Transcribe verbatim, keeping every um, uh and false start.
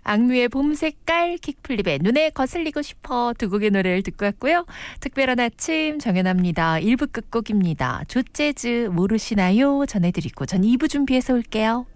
악뮤의 봄 색깔, 킥플립의 눈에 거슬리고 싶어 두 곡의 노래를 듣고 왔고요. 특별한 아침 정연합니다. 일 부 끝곡입니다. 조재즈 모르시나요? 전해드리고 전 이 부 준비해서 올게요.